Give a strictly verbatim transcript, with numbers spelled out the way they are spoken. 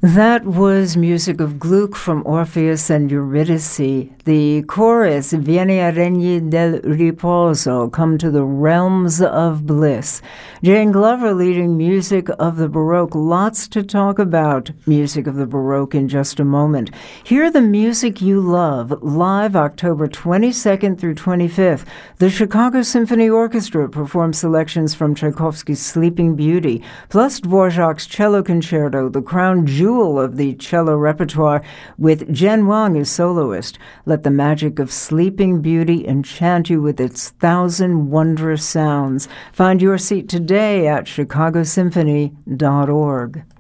That was music of Gluck from Orpheus and Eurydice. The chorus, Vieni a regni del riposo, come to the realms of bliss. Jane Glover leading music of the Baroque. Lots to talk about music of the Baroque in just a moment. Hear the music you love, live October twenty-second through twenty-fifth. The Chicago Symphony Orchestra performs selections from Tchaikovsky's Sleeping Beauty, plus Dvorak's Cello Concerto, the crown jewel of the cello repertoire, with Jen Wang as soloist. Let the magic of Sleeping Beauty enchant you with its thousand wondrous sounds. Find your seat today at chicago symphony dot org.